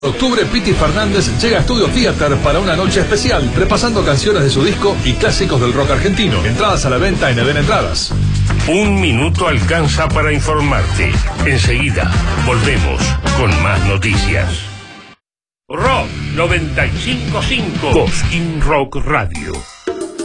Octubre, Piti Fernández llega a Estudio Theater para una noche especial, repasando canciones de su disco y clásicos del rock argentino. Entradas a la venta en Eden Entradas. Un minuto alcanza para informarte. Enseguida volvemos con más noticias. Rock 95.5 Cosquín Rock Radio.